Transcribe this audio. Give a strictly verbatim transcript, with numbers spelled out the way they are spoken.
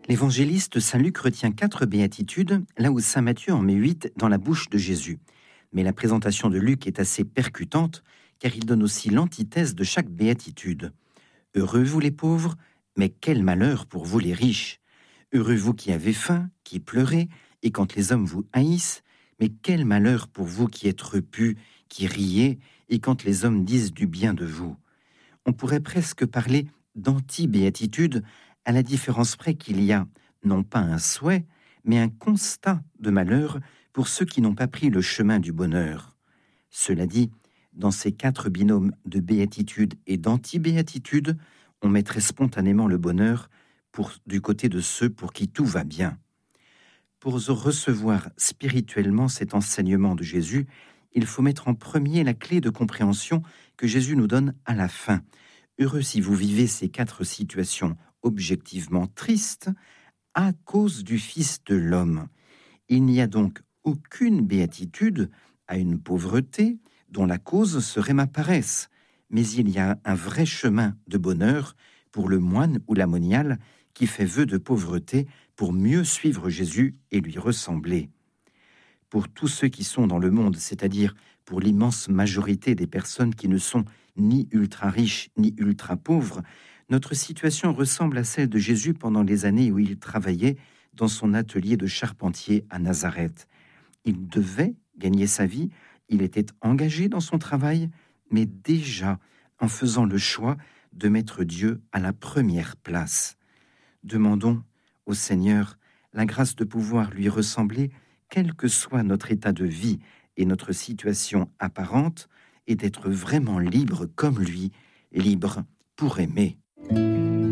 L'évangéliste Saint Luc retient quatre béatitudes, là où Saint Matthieu en met huit dans la bouche de Jésus. Mais la présentation de Luc est assez percutante, car il donne aussi l'antithèse de chaque béatitude. Heureux vous les pauvres, mais quel malheur pour vous les riches. Heureux vous qui avez faim, qui pleurez, et quand les hommes vous haïssent, mais quel malheur pour vous qui êtes repus, qui riez, et quand les hommes disent du bien de vous. On pourrait presque parler d'anti-béatitude, à la différence près qu'il y a non pas un souhait, mais un constat de malheur pour ceux qui n'ont pas pris le chemin du bonheur. Cela dit, dans ces quatre binômes de béatitude et d'anti-béatitude, on mettrait spontanément le bonheur pour, du côté de ceux pour qui tout va bien. Pour recevoir spirituellement cet enseignement de Jésus, il faut mettre en premier la clé de compréhension que Jésus nous donne à la fin. Heureux si vous vivez ces quatre situations objectivement tristes à cause du Fils de l'homme. Il n'y a donc aucune béatitude à une pauvreté dont la cause serait ma paresse, mais il y a un vrai chemin de bonheur pour le moine ou la moniale qui fait vœu de pauvreté pour mieux suivre Jésus et lui ressembler. Pour tous ceux qui sont dans le monde, c'est-à-dire pour l'immense majorité des personnes qui ne sont ni ultra riches ni ultra pauvres, notre situation ressemble à celle de Jésus pendant les années où il travaillait dans son atelier de charpentier à Nazareth. Il devait gagner sa vie, il était engagé dans son travail, mais déjà en faisant le choix de mettre Dieu à la première place. Demandons au Seigneur la grâce de pouvoir lui ressembler, quel que soit notre état de vie et notre situation apparente, et d'être vraiment libre comme lui, libre pour aimer.